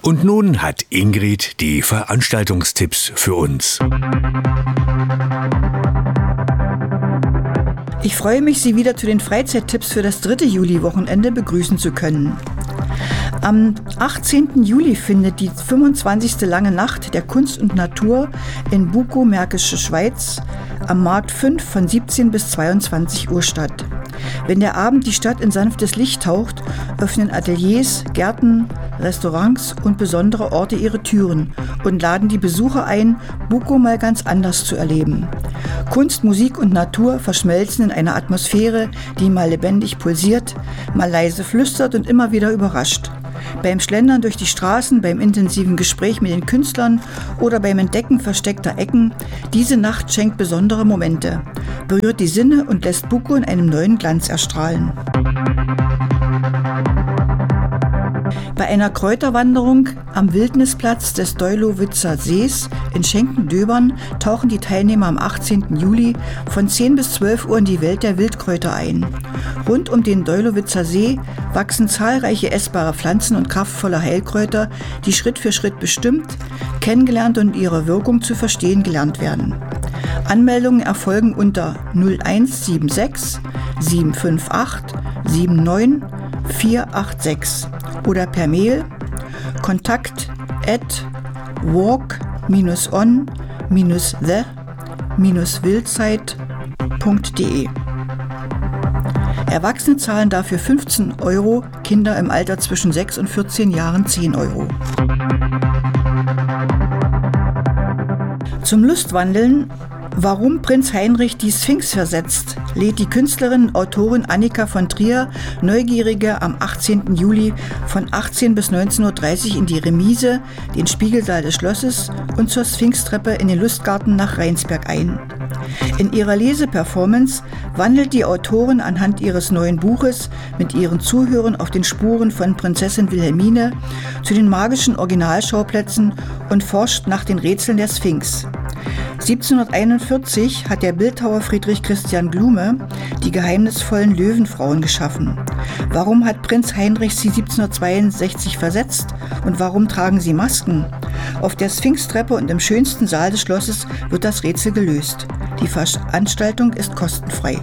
Und nun hat Ingrid die Veranstaltungstipps für uns. Ich freue mich, Sie wieder zu den Freizeittipps für das 3. Juli-Wochenende begrüßen zu können. Am 18. Juli findet die 25. Lange Nacht der Kunst und Natur in Bukow, Märkische Schweiz, am Markt 5 von 17 bis 22 Uhr statt. Wenn der Abend die Stadt in sanftes Licht taucht, öffnen Ateliers, Gärten, Restaurants und besondere Orte ihre Türen und laden die Besucher ein, Bukow mal ganz anders zu erleben. Kunst, Musik und Natur verschmelzen in einer Atmosphäre, die mal lebendig pulsiert, mal leise flüstert und immer wieder überrascht. Beim Schlendern durch die Straßen, beim intensiven Gespräch mit den Künstlern oder beim Entdecken versteckter Ecken, diese Nacht schenkt besondere Momente, berührt die Sinne und lässt Bukow in einem neuen Glanz erstrahlen. Bei einer Kräuterwanderung am Wildnisplatz des Deulowitzer Sees in Schenkendöbern tauchen die Teilnehmer am 18. Juli von 10 bis 12 Uhr in die Welt der Wildkräuter ein. Rund um den Deulowitzer See wachsen zahlreiche essbare Pflanzen und kraftvolle Heilkräuter, die Schritt für Schritt bestimmt, kennengelernt und ihre Wirkung zu verstehen gelernt werden. Anmeldungen erfolgen unter 0176 758 79 486 oder per Mail kontakt@walk-the-wildzeit.de. Erwachsene zahlen dafür 15 €, Kinder im Alter zwischen 6 und 14 Jahren 10 €. Zum Lustwandeln, warum Prinz Heinrich die Sphinx versetzt, lädt die Künstlerin und Autorin Annika von Trier Neugierige am 18. Juli von 18 bis 19.30 Uhr in die Remise, den Spiegelsaal des Schlosses und zur Sphinxtreppe in den Lustgarten nach Rheinsberg ein. In ihrer Leseperformance wandelt die Autorin anhand ihres neuen Buches mit ihren Zuhörern auf den Spuren von Prinzessin Wilhelmine zu den magischen Originalschauplätzen und forscht nach den Rätseln der Sphinx. 1741 hat der Bildhauer Friedrich Christian Glume die geheimnisvollen Löwenfrauen geschaffen. Warum hat Prinz Heinrich sie 1762 versetzt und warum tragen sie Masken? Auf der Sphinxtreppe und im schönsten Saal des Schlosses wird das Rätsel gelöst. Die Veranstaltung ist kostenfrei.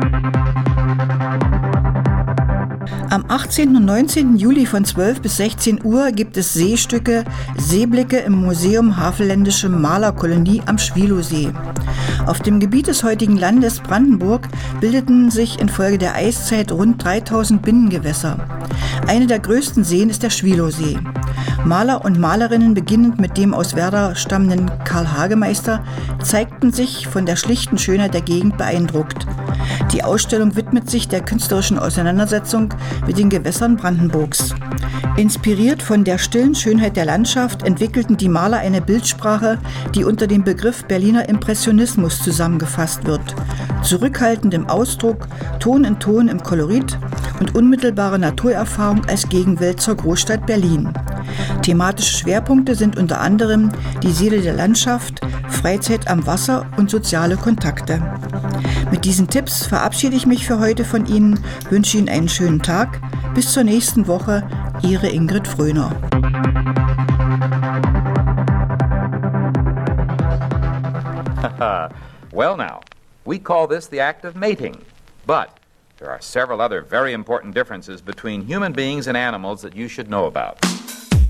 Am 18. und 19. Juli von 12 bis 16 Uhr gibt es Seestücke, Seeblicke im Museum Havelländische Malerkolonie am Schwilowsee. Auf dem Gebiet des heutigen Landes Brandenburg bildeten sich infolge der Eiszeit rund 3000 Binnengewässer. Eine der größten Seen ist der Schwilowsee. Maler und Malerinnen, beginnend mit dem aus Werder stammenden Karl Hagemeister, zeigten sich von der schlichten Schönheit der Gegend beeindruckt. Die Ausstellung widmet sich der künstlerischen Auseinandersetzung mit den Gewässern Brandenburgs. Inspiriert von der stillen Schönheit der Landschaft entwickelten die Maler eine Bildsprache, die unter dem Begriff Berliner Impressionismus zusammengefasst wird. Zurückhaltend im Ausdruck, Ton in Ton im Kolorit und unmittelbare Naturerfahrung als Gegenwelt zur Großstadt Berlin. Thematische Schwerpunkte sind unter anderem die Seele der Landschaft, Freizeit am Wasser und soziale Kontakte. Mit diesen Tipps verabschiede ich mich für heute von Ihnen, wünsche Ihnen einen schönen Tag. Bis zur nächsten Woche, Ihre Ingrid Fröner. Well now, we call this the act of mating, but there are several other very important differences between human beings and animals that you should know about.